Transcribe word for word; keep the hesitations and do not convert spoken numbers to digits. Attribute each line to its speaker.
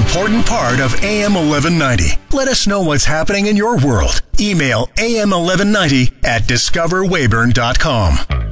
Speaker 1: important part of A M eleven ninety. Let us know what's happening in your world. Email A M eleven ninety at discover weyburn dot com.